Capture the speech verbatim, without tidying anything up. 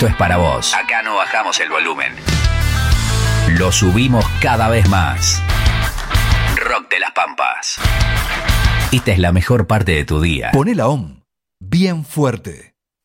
esto es para vos. Acá no bajamos el volumen. Lo subimos cada vez más. Rock de las Pampas. Esta es la mejor parte de tu día. Poné la O M bien fuerte.